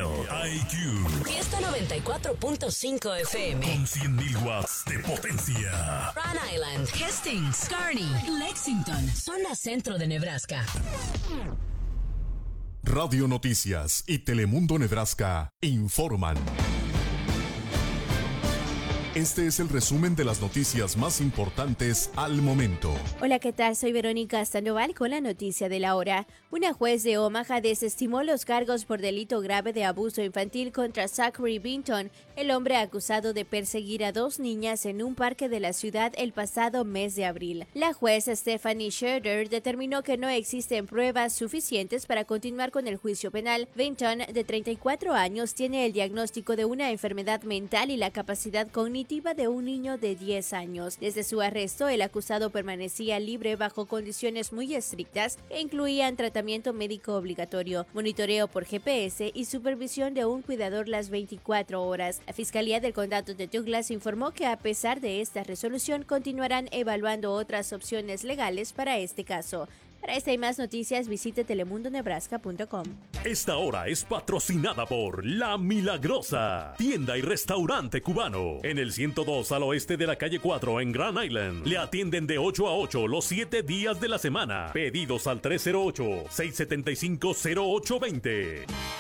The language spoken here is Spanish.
El IQ. Fiesta 94.5 FM. Con 100.000 watts de potencia. Rhode Island, Hastings, Kearney, Lexington, zona centro de Nebraska. Radio Noticias y Telemundo Nebraska informan. Este es el resumen de las noticias más importantes al momento. Hola, ¿qué tal? Soy Verónica Sandoval con la noticia de la hora. Una juez de Omaha desestimó los cargos por delito grave de abuso infantil contra Zachary Binton, el hombre acusado de perseguir a 2 niñas en un parque de la ciudad el pasado mes de abril. La juez Stephanie Schroeder determinó que no existen pruebas suficientes para continuar con el juicio penal. Binton, de 34 años, tiene el diagnóstico de una enfermedad mental y la capacidad cognitiva de un niño de 10 años. Desde su arresto, el acusado permanecía libre bajo condiciones muy estrictas que incluían tratamiento médico obligatorio, monitoreo por GPS y supervisión de un cuidador las 24 horas. La Fiscalía del Condado de Douglas informó que a pesar de esta resolución, continuarán evaluando otras opciones legales para este caso. Para esta y más noticias, visite telemundonebraska.com. Esta hora es patrocinada por La Milagrosa, tienda y restaurante cubano. En el 102 al oeste de la calle 4 en Grand Island. Le atienden de 8 a 8 los 7 días de la semana. Pedidos al 308-675-0820.